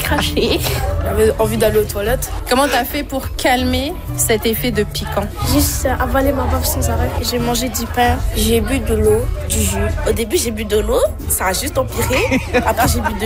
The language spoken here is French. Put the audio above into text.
craché. J'avais envie d'aller aux toilettes. Comment t'as fait pour calmer cet effet de piquant? Juste avaler ma baffe sans arrêt. J'ai mangé du pain. J'ai bu de l'eau, du jus. Au début, j'ai bu de l'eau, ça a juste empiré. Après, j'ai bu de